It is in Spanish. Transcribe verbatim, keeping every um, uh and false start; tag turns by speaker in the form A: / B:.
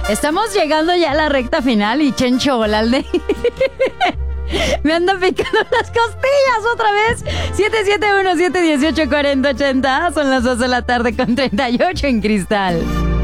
A: Estamos llegando ya a la recta final y Chencho Olalde me anda picando las costillas otra vez. siete siete uno, siete uno ocho, cuatro cero ocho cero. Son las dos de la tarde con treinta y ocho en Cristal.